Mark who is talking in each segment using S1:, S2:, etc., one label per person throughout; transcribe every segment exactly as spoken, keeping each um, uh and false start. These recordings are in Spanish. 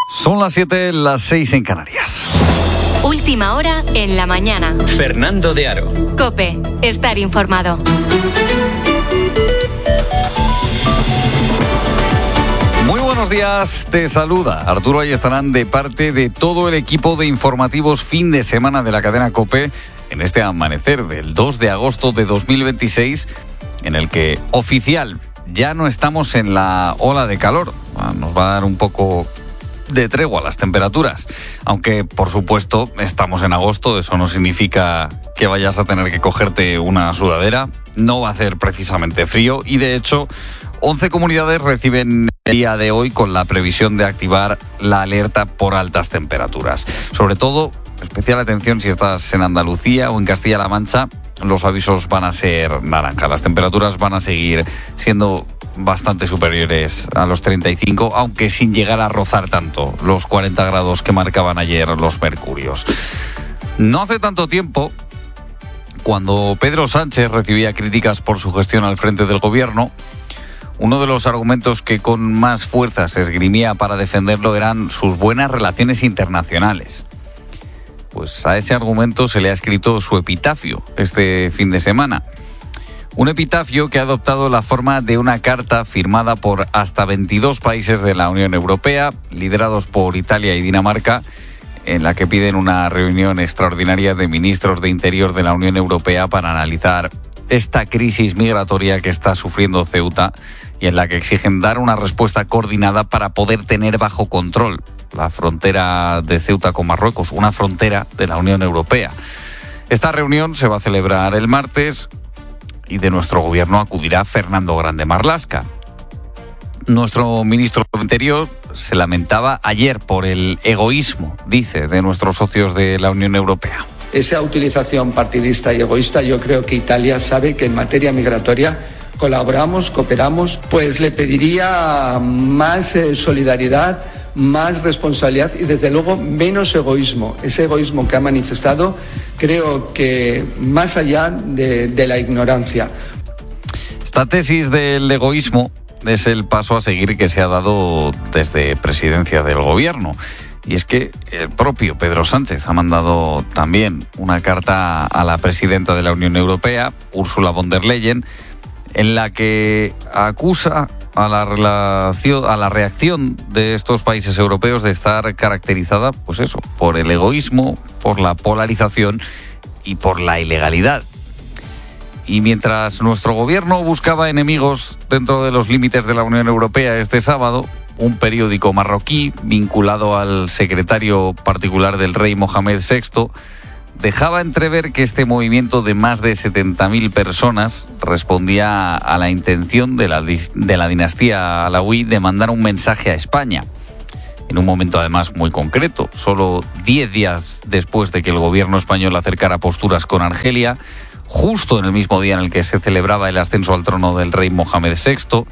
S1: Son las siete, las seis en Canarias.
S2: Última hora en la mañana.
S3: Fernando de Aro.
S2: COPE. Estar informado.
S1: Muy buenos días, te saluda Arturo Ayestarán de parte de todo el equipo de informativos fin de semana de la cadena COPE en este amanecer del dos de agosto de dos mil veintiséis, en el que oficial ya no estamos en la ola de calor. Nos va a dar un poco de tregua a las temperaturas, aunque por supuesto estamos en agosto, eso no significa que vayas a tener que cogerte una sudadera, no va a hacer precisamente frío y de hecho once comunidades reciben el día de hoy con la previsión de activar la alerta por altas temperaturas. Sobre todo, especial atención si estás en Andalucía o en Castilla-La Mancha, los avisos van a ser naranja. Las temperaturas van a seguir siendo bastante superiores a los treinta y cinco, aunque sin llegar a rozar tanto los cuarenta grados que marcaban ayer los mercurios. No hace tanto tiempo, cuando Pedro Sánchez recibía críticas por su gestión al frente del gobierno, uno de los argumentos que con más fuerza se esgrimía para defenderlo eran sus buenas relaciones internacionales. Pues a ese argumento se le ha escrito su epitafio este fin de semana. Un epitafio que ha adoptado la forma de una carta firmada por hasta veintidós países de la Unión Europea, liderados por Italia y Dinamarca, en la que piden una reunión extraordinaria de ministros de Interior de la Unión Europea para analizar esta crisis migratoria que está sufriendo Ceuta y en la que exigen dar una respuesta coordinada para poder tener bajo control la frontera de Ceuta con Marruecos, una frontera de la Unión Europea. Esta reunión se va a celebrar el martes y de nuestro gobierno acudirá Fernando Grande Marlaska. Nuestro ministro de Interior se lamentaba ayer por el egoísmo, dice, de nuestros socios de la Unión Europea.
S4: Esa utilización partidista y egoísta, yo creo que Italia sabe que en materia migratoria colaboramos, cooperamos, pues le pediría más eh, solidaridad, más responsabilidad y desde luego menos egoísmo. Ese egoísmo que ha manifestado creo que más allá de, de la ignorancia.
S1: Esta tesis del egoísmo es el paso a seguir que se ha dado desde presidencia del gobierno. Y es que el propio Pedro Sánchez ha mandado también una carta a la presidenta de la Unión Europea, Ursula von der Leyen, en la que acusa a la relación, a la reacción de estos países europeos de estar caracterizada, pues eso, por el egoísmo, por la polarización y por la ilegalidad. Y mientras nuestro gobierno buscaba enemigos dentro de los límites de la Unión Europea este sábado, un periódico marroquí vinculado al secretario particular del rey Mohamed sexto dejaba entrever que este movimiento de más de setenta mil personas respondía a la intención de la, de la dinastía alauí de mandar un mensaje a España. En un momento además muy concreto, solo diez días después de que el gobierno español acercara posturas con Argelia, justo en el mismo día en el que se celebraba el ascenso al trono del rey Mohamed sexto,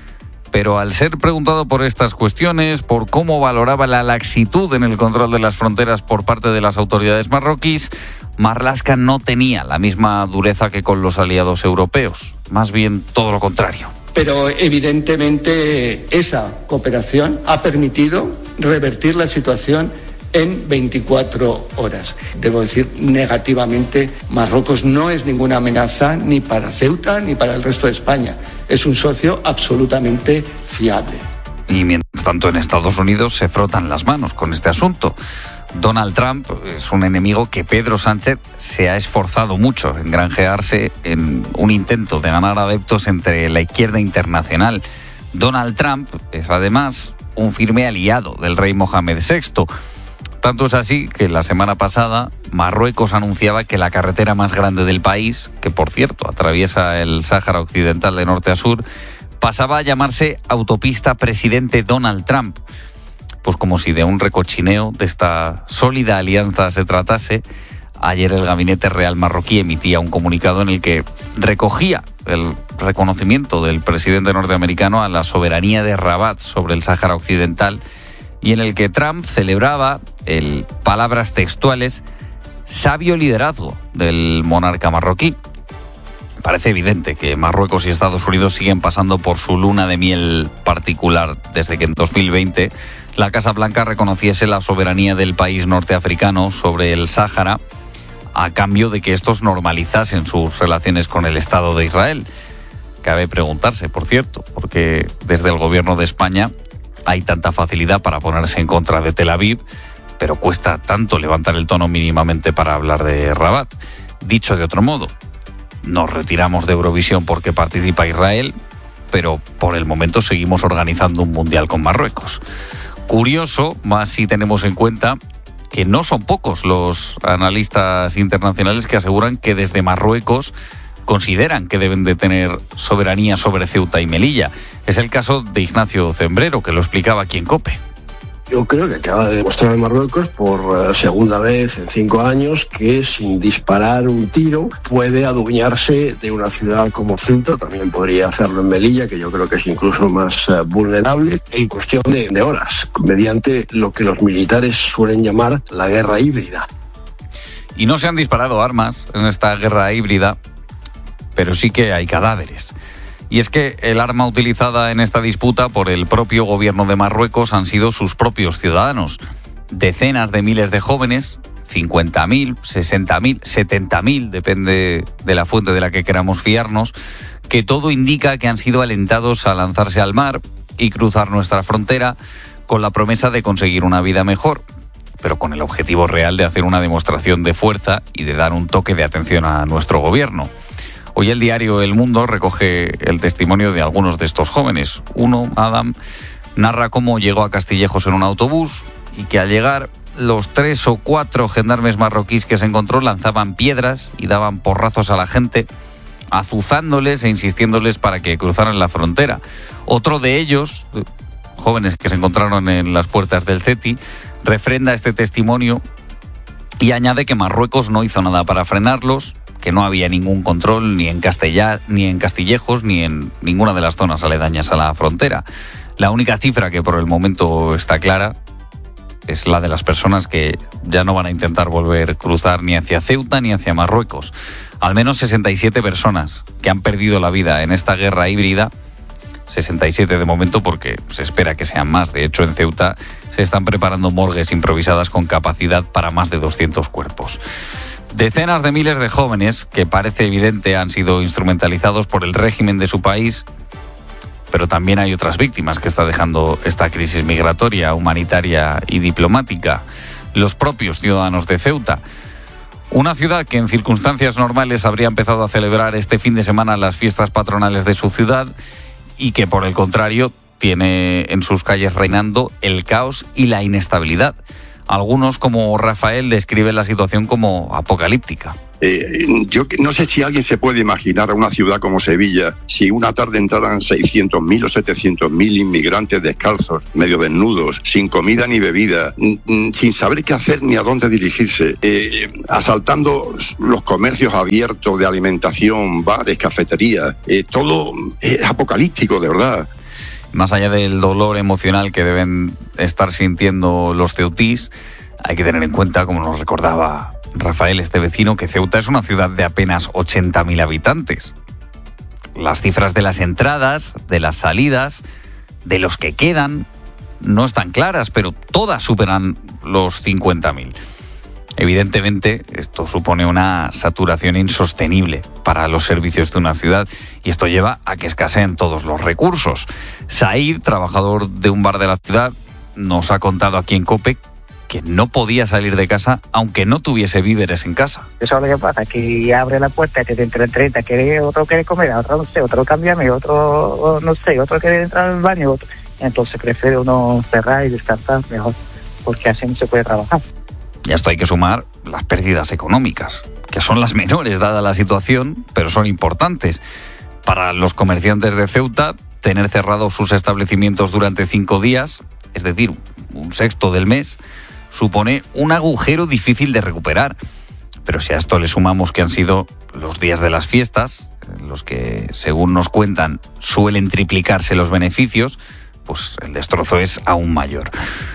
S1: pero al ser preguntado por estas cuestiones, por cómo valoraba la laxitud en el control de las fronteras por parte de las autoridades marroquíes, Marlaska no tenía la misma dureza que con los aliados europeos, más bien todo lo contrario.
S4: Pero evidentemente esa cooperación ha permitido revertir la situación en veinticuatro horas. Debo decir, negativamente, Marruecos no es ninguna amenaza ni para Ceuta ni para el resto de España. Es un socio absolutamente fiable.
S1: Y mientras tanto en Estados Unidos se frotan las manos con este asunto. Donald Trump es un enemigo que Pedro Sánchez se ha esforzado mucho en granjearse en un intento de ganar adeptos entre la izquierda internacional. Donald Trump es además un firme aliado del rey Mohamed sexto. Tanto es así que la semana pasada Marruecos anunciaba que la carretera más grande del país, que por cierto atraviesa el Sáhara Occidental de norte a sur, pasaba a llamarse Autopista Presidente Donald Trump. Pues como si de un recochineo de esta sólida alianza se tratase, ayer el gabinete real marroquí emitía un comunicado en el que recogía el reconocimiento del presidente norteamericano a la soberanía de Rabat sobre el Sáhara Occidental y en el que Trump celebraba el, palabras textuales, sabio liderazgo del monarca marroquí. Parece evidente que Marruecos y Estados Unidos siguen pasando por su luna de miel particular desde que en dos mil veinte la Casa Blanca reconociese la soberanía del país norteafricano sobre el Sáhara a cambio de que estos normalizasen sus relaciones con el Estado de Israel. Cabe preguntarse, por cierto, porque desde el gobierno de España hay tanta facilidad para ponerse en contra de Tel Aviv, pero cuesta tanto levantar el tono mínimamente para hablar de Rabat. Dicho de otro modo, nos retiramos de Eurovisión porque participa Israel, pero por el momento seguimos organizando un mundial con Marruecos. Curioso, más si tenemos en cuenta que no son pocos los analistas internacionales que aseguran que desde Marruecos consideran que deben de tener soberanía sobre Ceuta y Melilla. Es el caso de Ignacio Zembrero, que lo explicaba aquí en COPE.
S3: Yo creo que acaba de demostrar Marruecos por segunda vez en cinco años que sin disparar un tiro puede adueñarse de una ciudad como Ceuta. También podría hacerlo en Melilla, que yo creo que es incluso más uh, vulnerable, en cuestión de, de horas, mediante lo que los militares suelen llamar la guerra híbrida.
S1: Y no se han disparado armas en esta guerra híbrida, pero sí que hay cadáveres. Y es que el arma utilizada en esta disputa por el propio gobierno de Marruecos han sido sus propios ciudadanos. Decenas de miles de jóvenes, cincuenta mil, sesenta mil, setenta mil, depende de la fuente de la que queramos fiarnos, que todo indica que han sido alentados a lanzarse al mar y cruzar nuestra frontera con la promesa de conseguir una vida mejor, pero con el objetivo real de hacer una demostración de fuerza y de dar un toque de atención a nuestro gobierno. Hoy el diario El Mundo recoge el testimonio de algunos de estos jóvenes. Uno, Adam, narra cómo llegó a Castillejos en un autobús y que al llegar los tres o cuatro gendarmes marroquíes que se encontró lanzaban piedras y daban porrazos a la gente, azuzándoles e insistiéndoles para que cruzaran la frontera. Otro de ellos, jóvenes que se encontraron en las puertas del CETI, refrenda este testimonio y añade que Marruecos no hizo nada para frenarlos, que no había ningún control ni en Castellá, ni en Castillejos, ni en ninguna de las zonas aledañas a la frontera. La única cifra que por el momento está clara es la de las personas que ya no van a intentar volver a cruzar ni hacia Ceuta ni hacia Marruecos. Al menos sesenta y siete personas que han perdido la vida en esta guerra híbrida, sesenta y siete de momento porque se espera que sean más. De hecho, en Ceuta se están preparando morgues improvisadas con capacidad para más de doscientos cuerpos. Decenas de miles de jóvenes que parece evidente han sido instrumentalizados por el régimen de su país, pero también hay otras víctimas que está dejando esta crisis migratoria, humanitaria y diplomática. Los propios ciudadanos de Ceuta. Una ciudad que en circunstancias normales habría empezado a celebrar este fin de semana las fiestas patronales de su ciudad y que por el contrario tiene en sus calles reinando el caos y la inestabilidad. Algunos, como Rafael, describen la situación como apocalíptica.
S5: Eh, yo no sé si alguien se puede imaginar a una ciudad como Sevilla si una tarde entraran seiscientos mil o setecientos mil inmigrantes descalzos, medio desnudos, sin comida ni bebida, sin saber qué hacer ni a dónde dirigirse, eh, asaltando los comercios abiertos de alimentación, bares, cafeterías, eh, todo es apocalíptico, de verdad.
S1: Más allá del dolor emocional que deben estar sintiendo los ceutís, hay que tener en cuenta, como nos recordaba Rafael, este vecino, que Ceuta es una ciudad de apenas ochenta mil habitantes. Las cifras de las entradas, de las salidas, de los que quedan, no están claras, pero todas superan los cincuenta mil. Evidentemente, esto supone una saturación insostenible para los servicios de una ciudad y esto lleva a que escaseen todos los recursos. Said, trabajador de un bar de la ciudad, nos ha contado aquí en COPE que no podía salir de casa aunque no tuviese víveres en casa.
S6: Eso es lo que pasa, que abre la puerta, te entra treinta, quiere, otro quiere comer, otro no sé, otro cámbiame, otro no sé, otro quiere entrar al baño. Otro. Entonces prefiere uno cerrar y descartar mejor, porque así no se puede trabajar.
S1: Y a esto hay que sumar las pérdidas económicas, que son las menores dada la situación, pero son importantes. Para los comerciantes de Ceuta, tener cerrados sus establecimientos durante cinco días, es decir, un sexto del mes, supone un agujero difícil de recuperar. Pero si a esto le sumamos que han sido los días de las fiestas, en los que, según nos cuentan, suelen triplicarse los beneficios, pues el destrozo es aún mayor.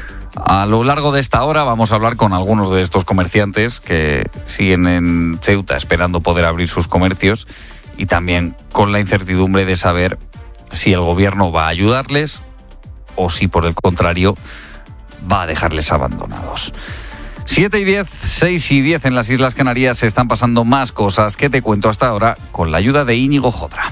S1: A lo largo de esta hora vamos a hablar con algunos de estos comerciantes que siguen en Ceuta esperando poder abrir sus comercios y también con la incertidumbre de saber si el gobierno va a ayudarles o si por el contrario va a dejarles abandonados. siete y diez, seis y diez en las Islas Canarias se están pasando más cosas que te cuento hasta ahora con la ayuda de Íñigo Jodra.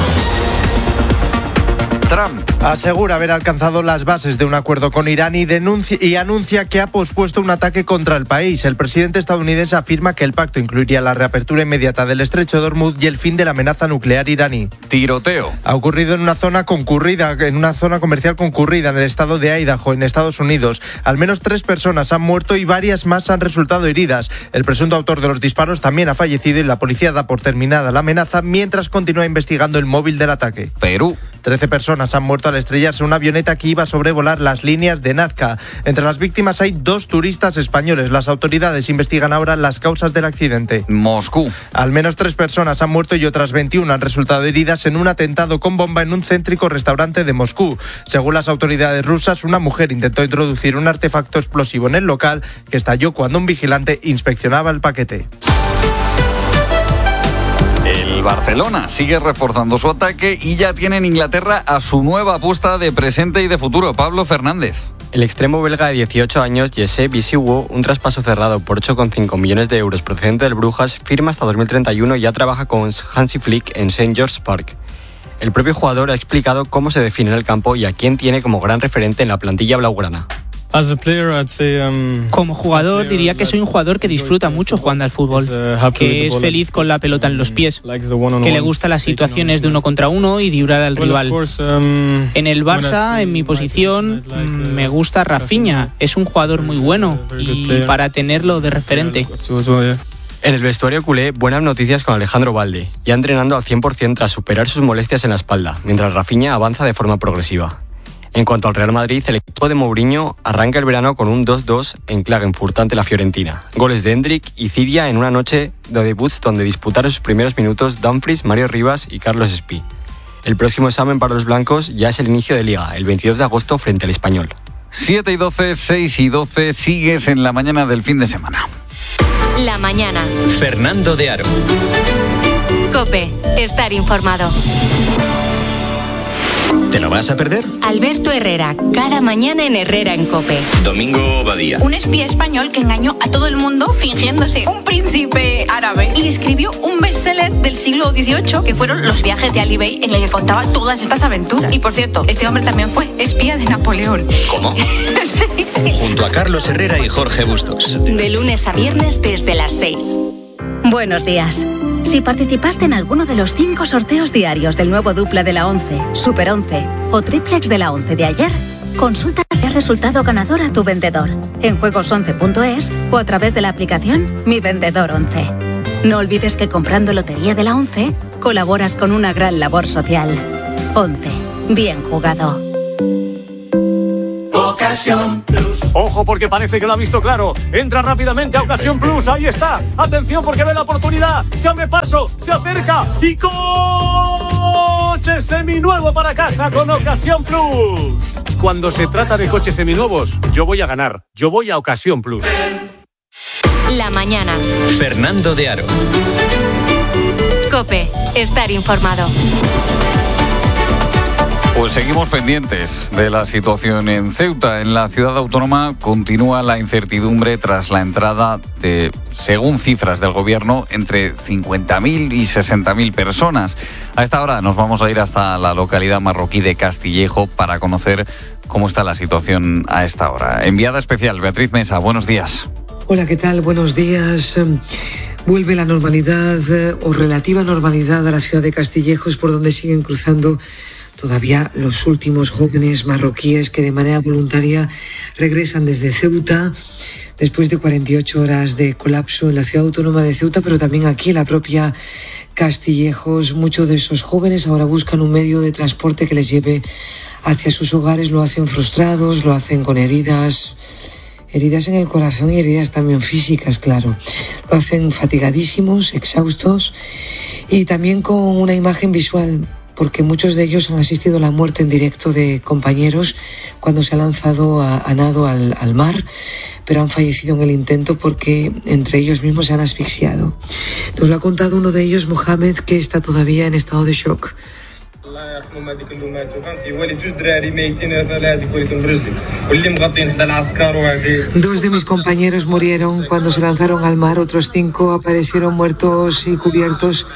S1: Trump
S7: asegura haber alcanzado las bases de un acuerdo con Irán y, denuncia, y anuncia que ha pospuesto un ataque contra el país. El presidente estadounidense afirma que el pacto incluiría la reapertura inmediata del estrecho de Hormuz y el fin de la amenaza nuclear iraní.
S1: Tiroteo.
S7: Ha ocurrido en una zona concurrida, en una zona comercial concurrida en el estado de Idaho, en Estados Unidos. Al menos tres personas han muerto y varias más han resultado heridas. El presunto autor de los disparos también ha fallecido y la policía da por terminada la amenaza mientras continúa investigando el móvil del ataque.
S1: Perú.
S7: Trece personas han muerto al estrellarse una avioneta que iba a sobrevolar las líneas de Nazca. Entre las víctimas hay dos turistas españoles. Las autoridades investigan ahora las causas del accidente.
S1: Moscú.
S7: Al menos tres personas han muerto y otras veintiuna han resultado heridas en un atentado con bomba en un céntrico restaurante de Moscú. Según las autoridades rusas, una mujer intentó introducir un artefacto explosivo en el local que estalló cuando un vigilante inspeccionaba el paquete.
S1: El Barcelona sigue reforzando su ataque y ya tiene en Inglaterra a su nueva apuesta de presente y de futuro, Pablo Fernández.
S8: El extremo belga de dieciocho años, Jesse Bisiwo, un traspaso cerrado por ocho coma cinco millones de euros procedente del Brujas, firma hasta dos mil treinta y uno y ya trabaja con Hansi Flick en Saint George's Park. El propio jugador ha explicado cómo se define en el campo y a quién tiene como gran referente en la plantilla blaugrana.
S9: Como jugador diría que soy un jugador que disfruta mucho jugando al fútbol, que es feliz con la pelota en los pies, que le gustan las situaciones de uno contra uno y de al rival. En el Barça, en mi posición, me gusta Rafinha, es un jugador muy bueno y para tenerlo de referente.
S8: En el vestuario culé, buenas noticias con Alejandro Balde, ya entrenando al cien por ciento tras superar sus molestias en la espalda, mientras Rafinha avanza de forma progresiva. En cuanto al Real Madrid, el equipo de Mourinho arranca el verano con un dos dos en Klagenfurt ante la Fiorentina. Goles de Hendrik y Ciria en una noche de debuts donde disputaron sus primeros minutos Dumfries, Mario Rivas y Carlos Espí. El próximo examen para los blancos ya es el inicio de Liga, el veintidós de agosto frente al Español.
S1: siete y doce, seis y doce, sigues en la mañana del fin de semana.
S2: La mañana.
S10: Fernando de Aro.
S2: COPE. Estar informado.
S10: ¿Te lo vas a perder?
S2: Alberto Herrera, cada mañana en Herrera en COPE.
S10: Domingo Badía.
S11: Un espía español que engañó a todo el mundo fingiéndose un príncipe árabe y escribió un bestseller del siglo dieciocho que fueron Los viajes de Ali Bey, en el que contaba todas estas aventuras. Y por cierto, este hombre también fue espía de Napoleón.
S10: ¿Cómo?
S11: Sí, sí.
S10: Junto a Carlos Herrera y Jorge Bustos.
S2: De lunes a viernes desde las seis.
S12: Buenos días. Si participaste en alguno de los cinco sorteos diarios del nuevo dupla de la once, Super once o triplex de la once de ayer, consulta si ha resultado ganador a tu vendedor en juegos once punto es o a través de la aplicación Mi Vendedor once. No olvides que comprando Lotería de la once colaboras con una gran labor social. once. Bien jugado.
S13: Ocasión Plus. Ojo porque parece que lo ha visto claro. Entra rápidamente a Ocasión Plus. Ahí está. Atención porque ve la oportunidad. Se abre paso. Se acerca. Y coche seminuevo para casa con Ocasión Plus. Cuando se trata de coches seminuevos, yo voy a ganar. Yo voy a Ocasión Plus.
S2: La mañana.
S10: Fernando de Aro.
S2: COPE. Estar informado.
S1: Pues seguimos pendientes de la situación en Ceuta. En la ciudad autónoma continúa la incertidumbre tras la entrada de, según cifras del gobierno, entre cincuenta mil y sesenta mil personas. A esta hora nos vamos a ir hasta la localidad marroquí de Castillejo para conocer cómo está la situación a esta hora. Enviada especial, Beatriz Mesa, buenos días.
S14: Hola, ¿qué tal? Buenos días. Vuelve la normalidad o relativa normalidad a la ciudad de Castillejos, por donde siguen cruzando todavía los últimos jóvenes marroquíes que de manera voluntaria regresan desde Ceuta después de cuarenta y ocho horas de colapso en la ciudad autónoma de Ceuta, pero también aquí en la propia Castillejos. Muchos de esos jóvenes ahora buscan un medio de transporte que les lleve hacia sus hogares. Lo hacen frustrados, lo hacen con heridas, heridas en el corazón y heridas también físicas, claro. Lo hacen fatigadísimos, exhaustos y también con una imagen visual porque muchos de ellos han asistido a la muerte en directo de compañeros cuando se ha lanzado a, a nado al, al mar, pero han fallecido en el intento porque entre ellos mismos se han asfixiado. Nos lo ha contado uno de ellos, Mohamed, que está todavía en estado de shock. Dos de mis compañeros murieron cuando se lanzaron al mar, otros cinco aparecieron muertos y cubiertos,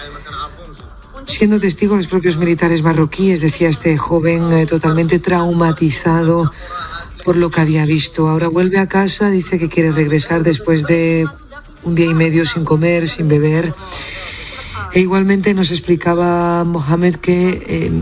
S14: siendo testigos los propios militares marroquíes, decía este joven eh, totalmente traumatizado por lo que había visto. Ahora vuelve a casa, dice que quiere regresar después de un día y medio sin comer, sin beber. E igualmente nos explicaba Mohamed que eh,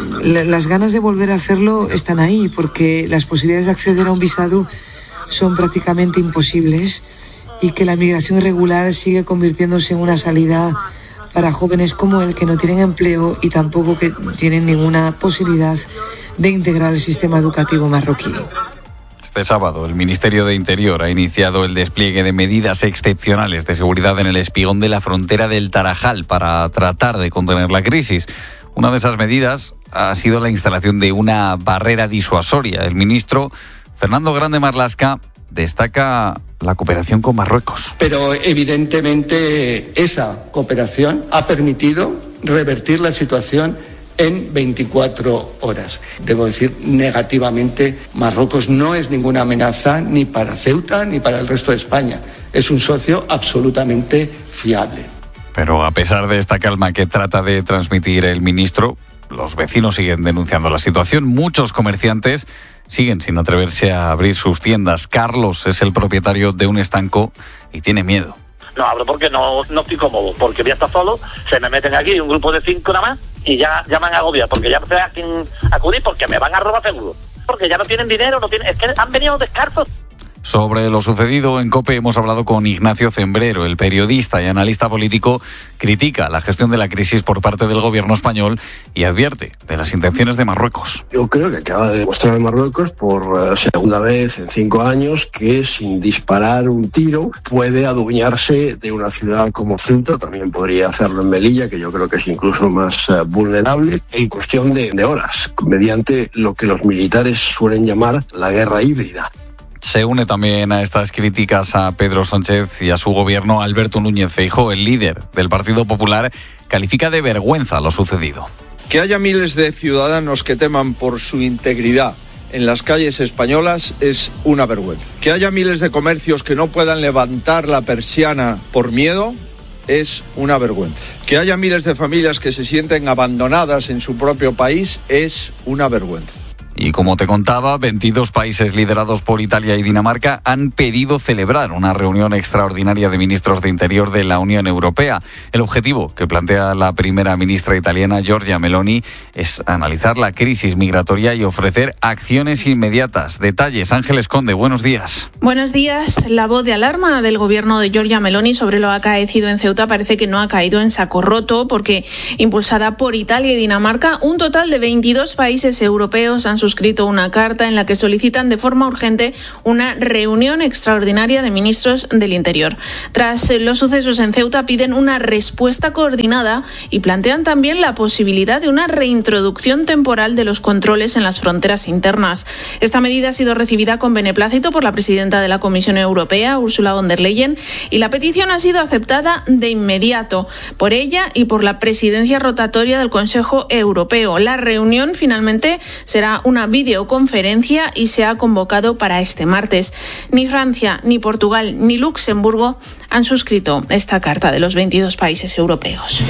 S14: las ganas de volver a hacerlo están ahí, porque las posibilidades de acceder a un visado son prácticamente imposibles y que la migración irregular sigue convirtiéndose en una salida para jóvenes como él, que no tienen empleo y tampoco que tienen ninguna posibilidad de integrar el sistema educativo marroquí.
S1: Este sábado, el Ministerio de Interior ha iniciado el despliegue de medidas excepcionales de seguridad en el espigón de la frontera del Tarajal para tratar de contener la crisis. Una de esas medidas ha sido la instalación de una barrera disuasoria. El ministro Fernando Grande Marlaska destaca la cooperación con Marruecos.
S4: Pero evidentemente esa cooperación ha permitido revertir la situación en veinticuatro horas. Debo decir, negativamente, Marruecos no es ninguna amenaza ni para Ceuta ni para el resto de España. Es un socio absolutamente fiable.
S1: Pero a pesar de esta calma que trata de transmitir el ministro, los vecinos siguen denunciando la situación. Muchos comerciantes siguen sin atreverse a abrir sus tiendas. Carlos es el propietario de un estanco y tiene miedo.
S15: No abro porque no, no estoy cómodo, porque voy a estar solo, se me meten aquí un grupo de cinco nada más y ya, ya me han agobiado, porque ya no sé a quién acudir, porque me van a robar seguro, porque ya no tienen dinero, no tienen, es que han venido descalzos.
S1: Sobre lo sucedido en COPE hemos hablado con Ignacio Zembrero, el periodista y analista político, critica la gestión de la crisis por parte del gobierno español y advierte de las intenciones de Marruecos.
S3: Yo creo que acaba de demostrar Marruecos por segunda vez en cinco años que sin disparar un tiro puede adueñarse de una ciudad como Ceuta, también podría hacerlo en Melilla, que yo creo que es incluso más uh, vulnerable, en cuestión de, de horas, mediante lo que los militares suelen llamar la guerra híbrida.
S1: Se une también a estas críticas a Pedro Sánchez y a su gobierno Alberto Núñez Feijóo. El líder del Partido Popular califica de vergüenza lo sucedido.
S16: Que haya miles de ciudadanos que teman por su integridad en las calles españolas es una vergüenza. Que haya miles de comercios que no puedan levantar la persiana por miedo es una vergüenza. Que haya miles de familias que se sienten abandonadas en su propio país es una vergüenza.
S1: Y como te contaba, veintidós países liderados por Italia y Dinamarca han pedido celebrar una reunión extraordinaria de ministros de Interior de la Unión Europea. El objetivo que plantea la primera ministra italiana, Giorgia Meloni, es analizar la crisis migratoria y ofrecer acciones inmediatas. Detalles, Ángeles Conde, buenos días.
S17: Buenos días. La voz de alarma del gobierno de Giorgia Meloni sobre lo acaecido en Ceuta parece que no ha caído en saco roto, porque impulsada por Italia y Dinamarca, un total de veintidós países europeos han suscrito una carta en la que solicitan de forma urgente una reunión extraordinaria de ministros del Interior. Tras los sucesos en Ceuta, piden una respuesta coordinada y plantean también la posibilidad de una reintroducción temporal de los controles en las fronteras internas. Esta medida ha sido recibida con beneplácito por la presidenta de la Comisión Europea, Ursula von der Leyen, y la petición ha sido aceptada de inmediato por ella y por la presidencia rotatoria del Consejo Europeo. La reunión finalmente será una videoconferencia y se ha convocado para este martes. Ni Francia, ni Portugal, ni Luxemburgo han suscrito esta carta de los veintidós países europeos.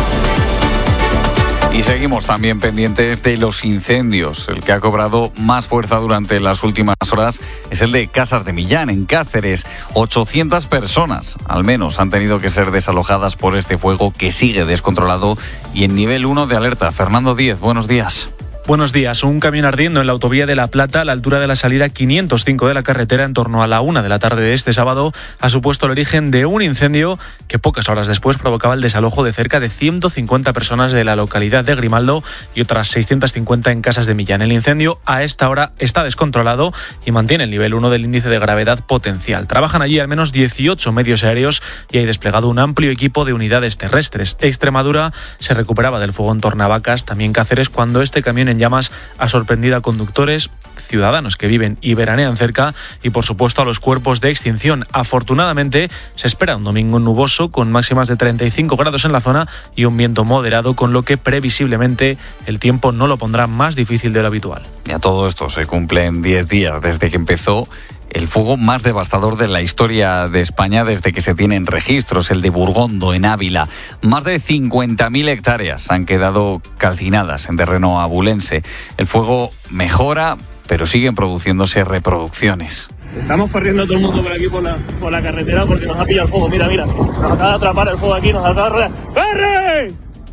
S1: Y seguimos también pendientes de los incendios. El que ha cobrado más fuerza durante las últimas horas es el de Casas de Millán, en Cáceres. ochocientas personas, al menos, han tenido que ser desalojadas por este fuego que sigue descontrolado y en nivel uno de alerta. Fernando Díez, buenos días.
S18: Buenos días. Un camión ardiendo en la autovía de La Plata a la altura de la salida quinientos cinco de la carretera en torno a la una de la tarde de este sábado ha supuesto el origen de un incendio que pocas horas después provocaba el desalojo de cerca de ciento cincuenta personas de la localidad de Grimaldo y otras seiscientas cincuenta en Casas de Millán. El incendio a esta hora está descontrolado y mantiene el nivel uno del índice de gravedad potencial. Trabajan allí al menos dieciocho medios aéreos y hay desplegado un amplio equipo de unidades terrestres. Extremadura se recuperaba del fuego en Tornavacas, también Cáceres, cuando este camión en llamas ha sorprendido a conductores, ciudadanos que viven y veranean cerca y, por supuesto, a los cuerpos de extinción. Afortunadamente, se espera un domingo nuboso con máximas de treinta y cinco grados en la zona y un viento moderado, con lo que previsiblemente el tiempo no lo pondrá más difícil de lo habitual.
S1: Y a todo esto se cumplen diez días desde que empezó el fuego más devastador de la historia de España desde que se tienen registros, el de Burgondo, en Ávila. Más de cincuenta mil hectáreas han quedado calcinadas en terreno abulense. El fuego mejora, pero siguen produciéndose reproducciones.
S19: Estamos corriendo todo el mundo por aquí por la, por la carretera porque nos ha pillado el fuego. Mira, mira, nos acaba de atrapar el fuego aquí, nos acaba de rodear. ¡Corre!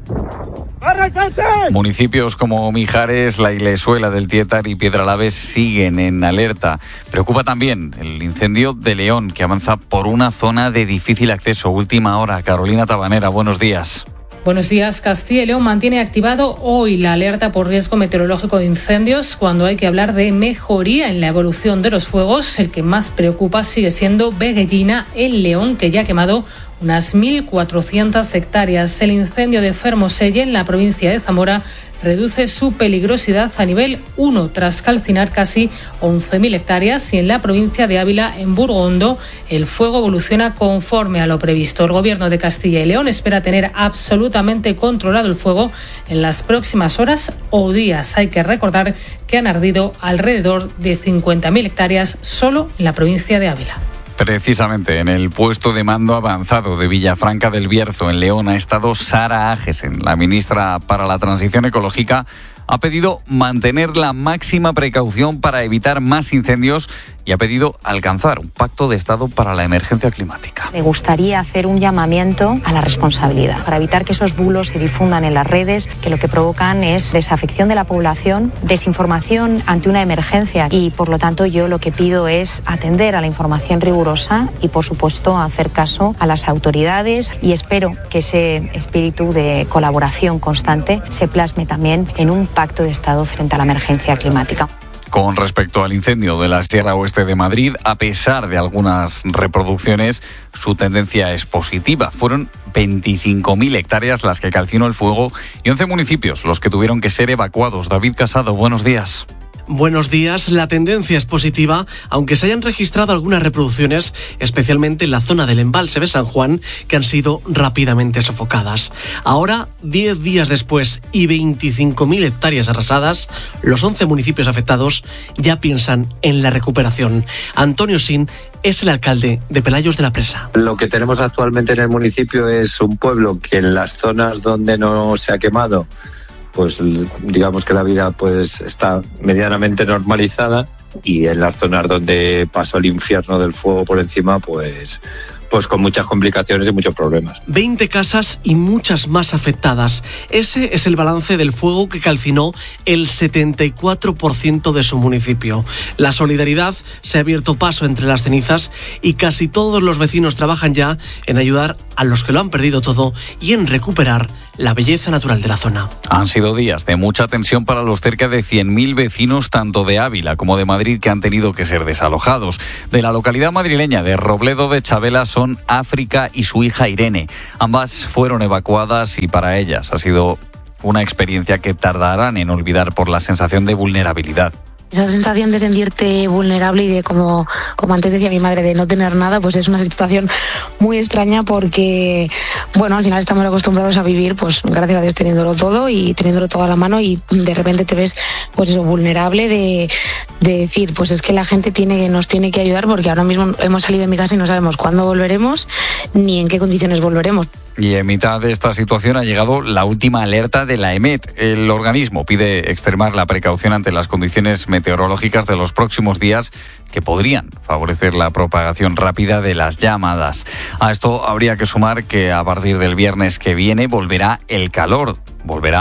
S1: Municipios como Mijares, La Ilesuela del Tietar y Piedralaves siguen en alerta. Preocupa también el incendio de León, que avanza por una zona de difícil acceso. Última hora. Carolina Tabanera, buenos días.
S20: Buenos días. Castilla y León mantiene activado hoy la alerta por riesgo meteorológico de incendios cuando hay que hablar de mejoría en la evolución de los fuegos. El que más preocupa sigue siendo Veguellina, en León, que ya ha quemado unas mil cuatrocientas hectáreas. El incendio de Fermoselle, en la provincia de Zamora, reduce su peligrosidad a nivel uno tras calcinar casi once mil hectáreas, y en la provincia de Ávila, en Burgondo, el fuego evoluciona conforme a lo previsto. El Gobierno de Castilla y León espera tener absolutamente controlado el fuego en las próximas horas o días. Hay que recordar que han ardido alrededor de cincuenta mil hectáreas solo en la provincia de Ávila.
S1: Precisamente en el puesto de mando avanzado de Villafranca del Bierzo, en León, ha estado Sara Agesen. La ministra para la Transición Ecológica ha pedido mantener la máxima precaución para evitar más incendios y ha pedido alcanzar un pacto de Estado para la emergencia climática.
S21: Me gustaría hacer un llamamiento a la responsabilidad para evitar que esos bulos se difundan en las redes, que lo que provocan es desafección de la población, desinformación ante una emergencia, y por lo tanto yo lo que pido es atender a la información rigurosa y, por supuesto, hacer caso a las autoridades, y espero que ese espíritu de colaboración constante se plasme también en un pacto de Estado frente a la emergencia climática.
S1: Con respecto al incendio de la Sierra Oeste de Madrid, a pesar de algunas reproducciones, su tendencia es positiva. Fueron veinticinco mil hectáreas las que calcinó el fuego y once municipios los que tuvieron que ser evacuados. David Casado, buenos días.
S22: Buenos días. La tendencia es positiva, aunque se hayan registrado algunas reproducciones, especialmente en la zona del embalse de San Juan, que han sido rápidamente sofocadas. Ahora, diez días después y veinticinco mil hectáreas arrasadas, los once municipios afectados ya piensan en la recuperación. Antonio Sin es el alcalde de Pelayos de la Presa.
S23: Lo que tenemos actualmente en el municipio es un pueblo que en las zonas donde no se ha quemado, pues digamos que la vida pues está medianamente normalizada, y en las zonas donde pasó el infierno del fuego por encima, pues pues con muchas complicaciones y muchos problemas.
S22: veinte casas y muchas más afectadas. Ese es el balance del fuego que calcinó el setenta y cuatro por ciento de su municipio. La solidaridad se ha abierto paso entre las cenizas y casi todos los vecinos trabajan ya en ayudar a los que lo han perdido todo y en recuperar la belleza natural de la zona.
S1: Han sido días de mucha tensión para los cerca de cien mil vecinos tanto de Ávila como de Madrid que han tenido que ser desalojados. De la localidad madrileña de Robledo de Chabela son África y su hija Irene. Ambas fueron evacuadas y para ellas ha sido una experiencia que tardarán en olvidar por la sensación de vulnerabilidad.
S24: Esa sensación de sentirte vulnerable y de, como, como antes decía mi madre, de no tener nada, pues es una situación muy extraña porque, bueno, al final estamos acostumbrados a vivir, pues gracias a Dios, teniéndolo todo y teniéndolo todo a la mano, y de repente te ves, pues eso, vulnerable de, de decir, pues es que la gente tiene, nos tiene que ayudar porque ahora mismo hemos salido de mi casa y no sabemos cuándo volveremos ni en qué condiciones volveremos.
S1: Y en mitad de esta situación ha llegado la última alerta de la EMET. El organismo pide extremar la precaución ante las condiciones meteorológicas de los próximos días que podrían favorecer la propagación rápida de las llamadas. A esto habría que sumar que a partir del viernes que viene volverá el calor, volverá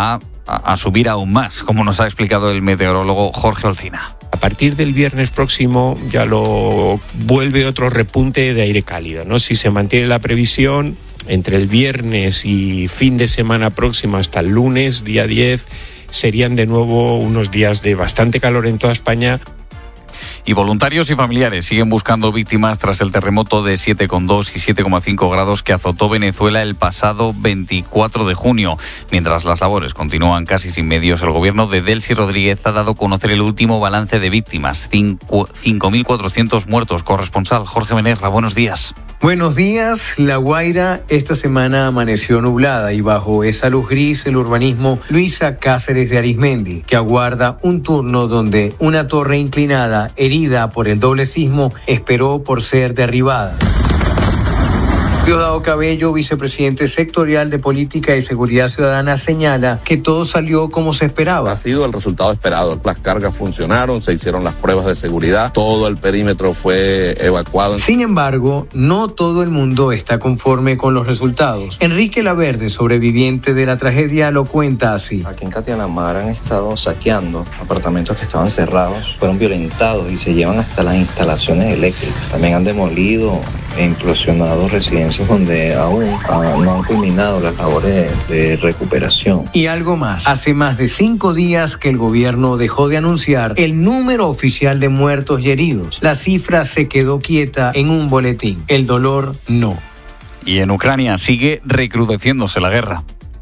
S1: a, a subir aún más, como nos ha explicado el meteorólogo Jorge Olcina.
S5: A partir del viernes próximo ya lo vuelve otro repunte de aire cálido, ¿no? Si se mantiene la previsión, entre el viernes y fin de semana próximo hasta el lunes, día diez, serían de nuevo unos días de bastante calor en toda España.
S1: Y voluntarios y familiares siguen buscando víctimas tras el terremoto de siete coma dos y siete coma cinco grados que azotó Venezuela el pasado veinticuatro de junio. Mientras las labores continúan casi sin medios, el gobierno de Delcy Rodríguez ha dado a conocer el último balance de víctimas, cinco mil cuatrocientos muertos. Corresponsal Jorge Benerra, buenos días.
S6: Buenos días. La Guaira esta semana amaneció nublada y bajo esa luz gris el urbanismo Luisa Cáceres de Arismendi, que aguarda un turno donde una torre inclinada herida por el doble sismo esperó por ser derribada. Diosdado Cabello, vicepresidente sectorial de Política y Seguridad Ciudadana, señala que todo salió como se esperaba.
S7: Ha sido el resultado esperado. Las cargas funcionaron, se hicieron las pruebas de seguridad, todo el perímetro fue evacuado.
S6: Sin embargo, no todo el mundo está conforme con los resultados. Enrique Laverde, sobreviviente de la tragedia, lo cuenta así.
S9: Aquí en Catianamar han estado saqueando apartamentos que estaban cerrados, fueron violentados y se llevan hasta las instalaciones eléctricas. También han demolido e implosionado residencias donde aún uh, no han culminado las labores de, de recuperación.
S6: Y algo más. Hace más de cinco días que el gobierno dejó de anunciar el número oficial de muertos y heridos. La cifra se quedó quieta en un boletín. El dolor no.
S1: Y en Ucrania sigue recrudeciéndose la guerra.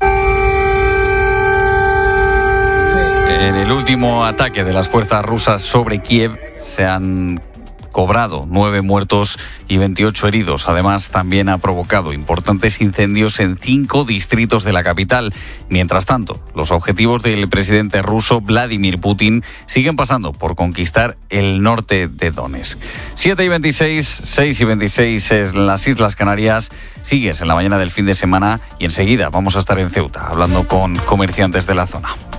S1: En el último ataque de las fuerzas rusas sobre Kiev se han cobrado nueve muertos y veintiocho heridos. Además, también ha provocado importantes incendios en cinco distritos de la capital. Mientras tanto, los objetivos del presidente ruso Vladimir Putin siguen pasando por conquistar el norte de Donetsk. siete y veintiséis, seis y veintiséis en las Islas Canarias. Sigues en la mañana del fin de semana y enseguida vamos a estar en Ceuta hablando con comerciantes de la zona.